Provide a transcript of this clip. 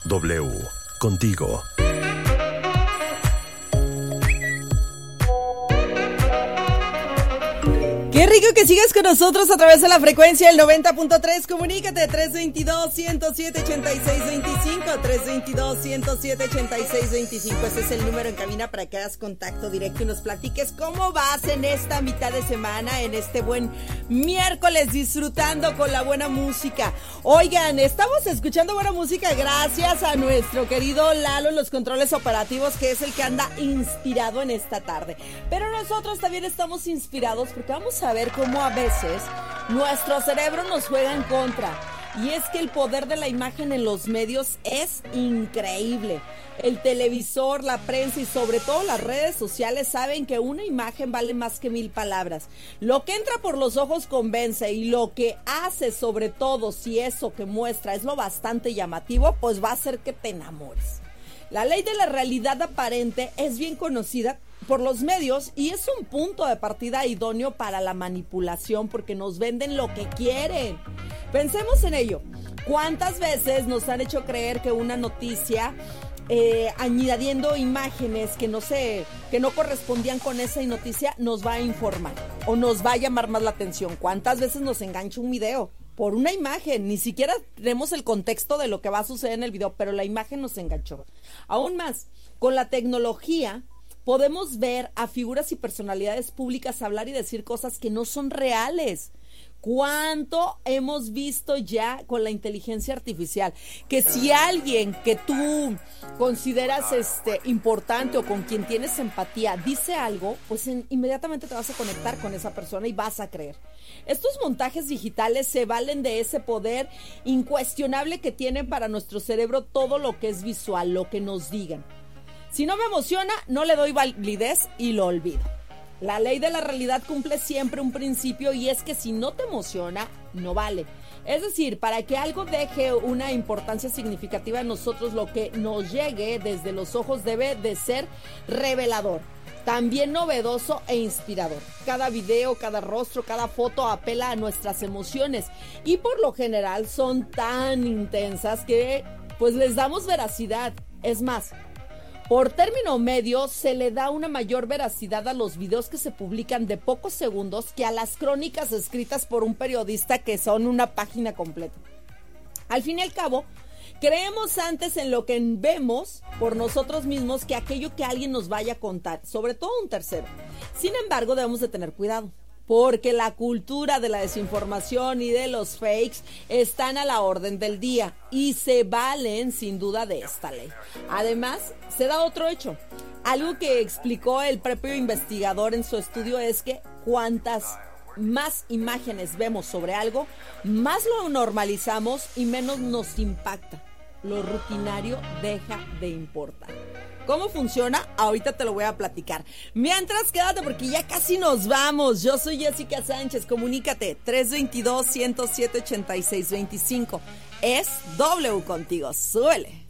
W, contigo. Qué rico que sigas con nosotros a través de la frecuencia del 90.3. Comunícate 322-107-8625, 322-107-8625. Ese es el número en cabina para que hagas contacto directo y nos platiques cómo vas en esta mitad de semana, en este buen miércoles, disfrutando con la buena música. Oigan, estamos escuchando buena música gracias a nuestro querido Lalo en los controles operativos, que es el que anda inspirado en esta tarde. Pero nosotros también estamos inspirados porque vamos a ver cómo a veces nuestro cerebro nos juega en contra. Y es que el poder de la imagen en los medios es increíble. El televisor, la prensa y sobre todo las redes sociales saben que una imagen vale más que 1000 palabras. Lo que entra por los ojos convence, y lo que hace, sobre todo si eso que muestra es lo bastante llamativo, pues va a hacer que te enamores. La ley de la realidad aparente es bien conocida por los medios y es un punto de partida idóneo para la manipulación, porque nos venden lo que quieren. Pensemos en ello. ¿Cuántas veces nos han hecho creer que una noticia, añadiendo imágenes que no correspondían con esa noticia, nos va a informar o nos va a llamar más la atención? ¿Cuántas veces nos engancha un video por una imagen? Ni siquiera tenemos el contexto de lo que va a suceder en el video, pero la imagen nos enganchó. Aún más, con la tecnología podemos ver a figuras y personalidades públicas hablar y decir cosas que no son reales. ¿Cuánto hemos visto ya con la inteligencia artificial? Que si alguien que tú consideras importante o con quien tienes empatía dice algo, pues inmediatamente te vas a conectar con esa persona y vas a creer. Estos montajes digitales se valen de ese poder incuestionable que tienen para nuestro cerebro todo lo que es visual, lo que nos digan. Si no me emociona, no le doy validez y lo olvido. La ley de la realidad cumple siempre un principio, y es que si no te emociona, no vale. Es decir, para que algo deje una importancia significativa en nosotros, lo que nos llegue desde los ojos debe de ser revelador, también novedoso e inspirador. Cada video, cada rostro, cada foto apela a nuestras emociones y por lo general son tan intensas que pues les damos veracidad. Es más, por término medio, se le da una mayor veracidad a los videos que se publican de pocos segundos que a las crónicas escritas por un periodista que son una página completa. Al fin y al cabo, creemos antes en lo que vemos por nosotros mismos que aquello que alguien nos vaya a contar, sobre todo un tercero. Sin embargo, debemos de tener cuidado, porque la cultura de la desinformación y de los fakes están a la orden del día y se valen sin duda de esta ley. Además, se da otro hecho. Algo que explicó el propio investigador en su estudio es que cuantas más imágenes vemos sobre algo, más lo normalizamos y menos nos impacta. Lo rutinario deja de importar. ¿Cómo funciona? Ahorita te lo voy a platicar. Mientras, quédate porque ya casi nos vamos. Yo soy Jessica Sánchez. Comunícate 322-107-8625. Es W contigo. Súbele.